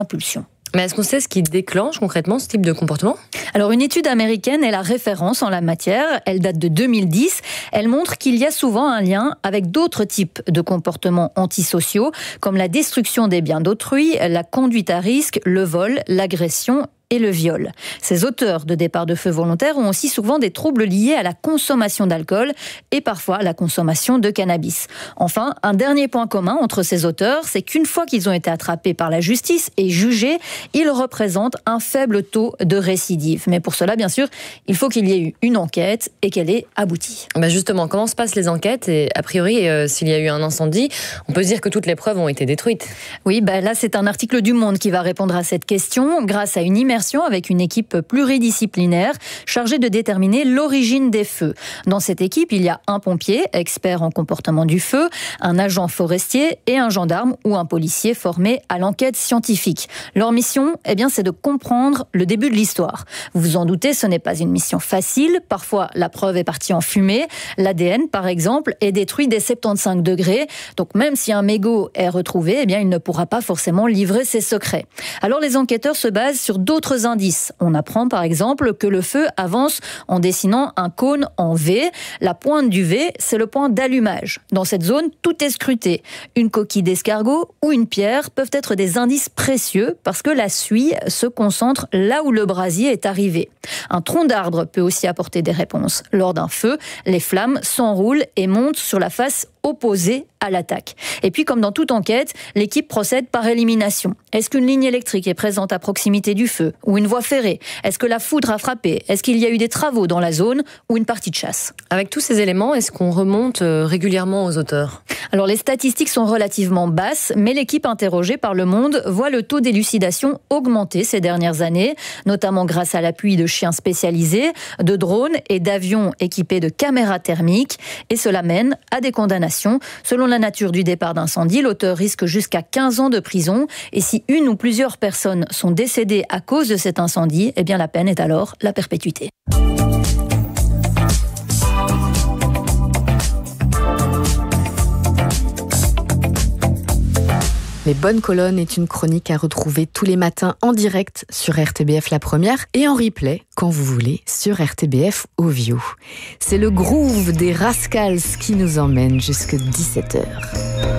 impulsion. Mais est-ce qu'on sait ce qui déclenche concrètement ce type de comportement ? Alors, une étude américaine est la référence en la matière. Elle date de 2010. Elle montre qu'il y a souvent un lien avec d'autres types de comportements antisociaux, comme la destruction des biens d'autrui, la conduite à risque, le vol, l'agression et le viol. Ces auteurs de départ de feu volontaires ont aussi souvent des troubles liés à la consommation d'alcool et parfois à la consommation de cannabis. Enfin, un dernier point commun entre ces auteurs, c'est qu'une fois qu'ils ont été attrapés par la justice et jugés, ils représentent un faible taux de récidive. Mais pour cela, bien sûr, il faut qu'il y ait eu une enquête et qu'elle ait abouti. Justement, comment se passent les enquêtes ? Et a priori, s'il y a eu un incendie, on peut se dire que toutes les preuves ont été détruites. Oui, là, c'est un article du Monde qui va répondre à cette question grâce à une immersion avec une équipe pluridisciplinaire chargée de déterminer l'origine des feux. Dans cette équipe, il y a un pompier, expert en comportement du feu, un agent forestier et un gendarme ou un policier formé à l'enquête scientifique. Leur mission, c'est de comprendre le début de l'histoire. Vous vous en doutez, ce n'est pas une mission facile. Parfois, la preuve est partie en fumée. L'ADN, par exemple, est détruit dès 75 degrés. Donc, même si un mégot est retrouvé, il ne pourra pas forcément livrer ses secrets. Alors, les enquêteurs se basent sur d'autres indices. On apprend par exemple que le feu avance en dessinant un cône en V. La pointe du V, c'est le point d'allumage. Dans cette zone, tout est scruté. Une coquille d'escargot ou une pierre peuvent être des indices précieux parce que la suie se concentre là où le brasier est arrivé. Un tronc d'arbre peut aussi apporter des réponses. Lors d'un feu, les flammes s'enroulent et montent sur la face opposée à l'attaque. Et puis, comme dans toute enquête, l'équipe procède par élimination. Est-ce qu'une ligne électrique est présente à proximité du feu ou une voie ferrée ? Est-ce que la foudre a frappé ? Est-ce qu'il y a eu des travaux dans la zone ou une partie de chasse ? Avec tous ces éléments, est-ce qu'on remonte régulièrement aux auteurs ? Alors, les statistiques sont relativement basses, mais l'équipe interrogée par Le Monde voit le taux d'élucidation augmenter ces dernières années, notamment grâce à l'appui de chiens spécialisés, de drones et d'avions équipés de caméras thermiques. Et cela mène à des condamnations. Selon la nature du départ d'incendie, l'auteur risque jusqu'à 15 ans de prison. Et si une ou plusieurs personnes sont décédées à cause de cet incendie, la peine est alors la perpétuité. Les Bonnes Colonnes est une chronique à retrouver tous les matins en direct sur RTBF La Première et en replay quand vous voulez sur RTBF Ovio. C'est le groove des Rascals qui nous emmène jusqu'à 17h.